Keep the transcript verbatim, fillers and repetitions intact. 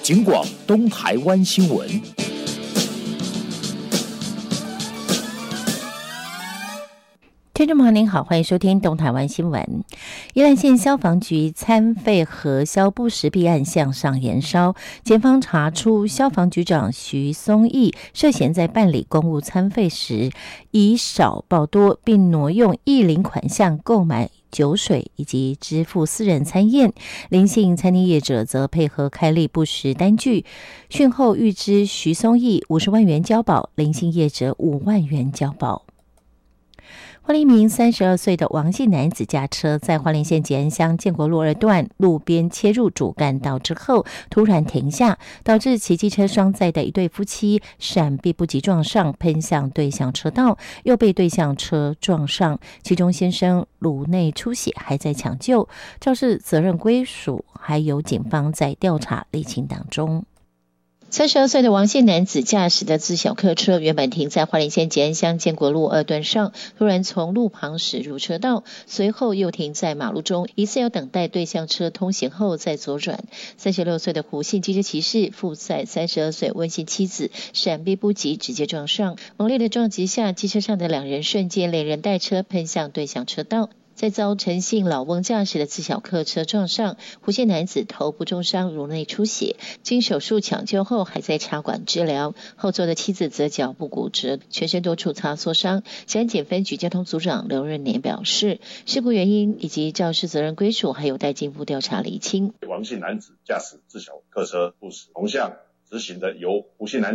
警广东台湾新闻。 听众朋友您好，欢迎收听东台湾新闻。宜兰县消防局餐费核销不实弊案向上延烧，检方查出消防局长徐松义涉嫌在办理公务餐费时以少报多，并挪用溢领款项购买酒水以及支付私人餐宴，林姓餐厅业者则配合开立不实单据，讯后预支徐松义五十万元交保，林姓业者五万元交保。花莲一名三十二岁的王姓男子驾车在花莲县吉安乡建国路二段路边切入主干道之后突然停下，导致骑机车双载的一对夫妻闪避不及撞上，喷向对向车道，又被对向车撞上，其中先生颅内出血还在抢救，肇事责任归属还有警方在调查厘清当中。三十二岁的王姓男子驾驶的自小客车原本停在花莲县吉安乡建国路二段上，突然从路旁驶入车道，随后又停在马路中，疑似要等待对向车通行后再左转。三十六岁的胡姓机车骑士负载三十二岁温姓妻子，闪避不及，直接撞上。猛烈的撞击下，机车上的两人瞬间连人带车喷向对向车道，在遭陈姓老翁驾驶的自小客车撞上，胡姓男子头部重伤，颅内出血，经手术抢救后还在插管治疗。后座的妻子则脚部骨折，全身多处擦挫伤。吉安检分局交通组长刘润年表示，事故原因以及肇事责任归属还有待进一步调查厘清。 王姓男子驾驶自小客车不驶同向直行的由胡姓男